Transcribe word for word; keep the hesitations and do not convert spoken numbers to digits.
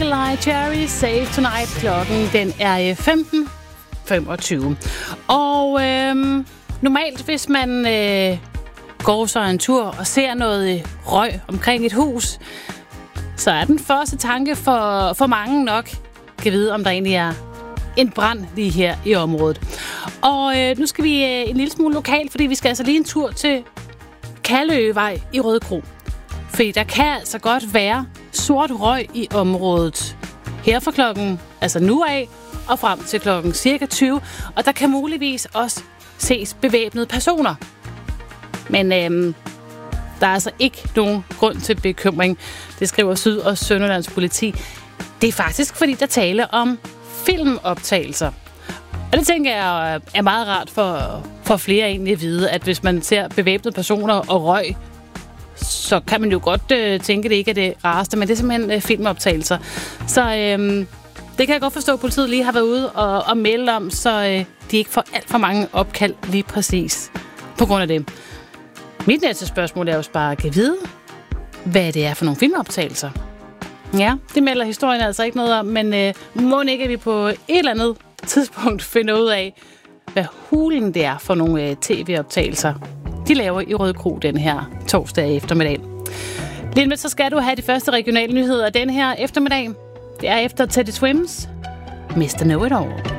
Eagle-Eye Cherry, Save Tonight. Klokken den er femten femogtyve. Og øhm, normalt, hvis man øh, går så en tur og ser noget røg omkring et hus, så er den første tanke for, for mange nok, kan vide, om der egentlig er en brand lige her i området. Og øh, nu skal vi øh, en lille smule lokalt, fordi vi skal altså lige en tur til Kaløvej i Rødekro. Fordi der kan altså godt være sort røg i området. Her fra klokken, altså nu af, og frem til klokken cirka tyve. Og der kan muligvis også ses bevæbnede personer. Men øhm, der er altså ikke nogen grund til bekymring. Det skriver Syd- og Sønderlands politi. Det er faktisk, fordi der taler om filmoptagelser. Og det tænker jeg er meget rart for, for flere egentlig at vide, at hvis man ser bevæbnede personer og røg, så kan man jo godt øh, tænke, det ikke er det rareste, men det er simpelthen øh, filmoptagelser. Så øh, det kan jeg godt forstå, at politiet lige har været ude og, og melde om, så øh, de ikke får alt for mange opkald lige præcis på grund af det. Mit næste spørgsmål er jo bare at vide, hvad det er for nogle filmoptagelser. Ja, det melder historien altså ikke noget om, men øh, må ikke, at vi på et eller andet tidspunkt finder ud af, hvad hulen det er for nogle øh, tv-optagelser, de laver i Rødekro den her torsdag eftermiddag. Lige med så skal du have de første regionale nyheder den her eftermiddag. Det er efter Teddy Swims, mister Know It All.